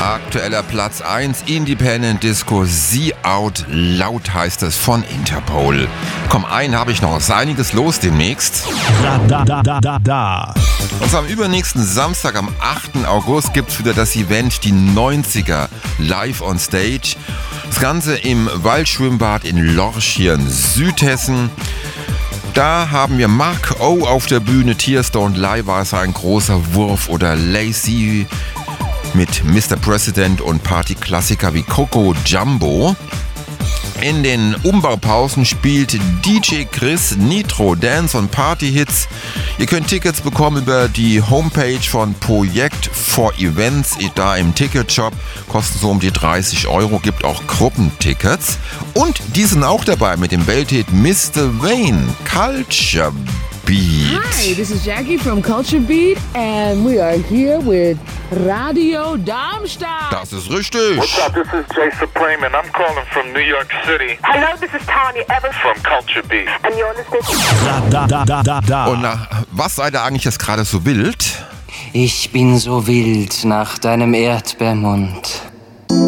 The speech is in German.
Aktueller Platz 1, Independent Disco, See Out Loud heißt es von Interpol. Komm, einen habe ich noch, ist einiges los demnächst. Und am übernächsten Samstag, am 8. August, gibt es wieder das Event, die 90er live on stage. Das Ganze im Waldschwimmbad in Lorch hier in Südhessen. Da haben wir Mark O auf der Bühne, Tearstone, Leihwasser, ein großer Wurf oder Lazy mit Mr. President und Partyklassiker wie Coco Jumbo. In den Umbaupausen spielt DJ Chris Nitro Dance und Party-Hits. Ihr könnt Tickets bekommen über die Homepage von Projekt for Events, da im Ticketshop. Kosten so um die 30 €, gibt auch Gruppentickets. Und die sind auch dabei mit dem Welthit Mr. Wayne, Culture Beat. Hi, this is Jackie from Culture Beat and we are here with Radio Darmstadt. Das ist richtig. What's up, this is Jay Supreme and I'm calling from New York City. Hello, this is Tanya Evans From Culture Beat. and you're listening. Und was seid ihr eigentlich jetzt gerade so wild? Ich bin so wild nach deinem Erdbeermund.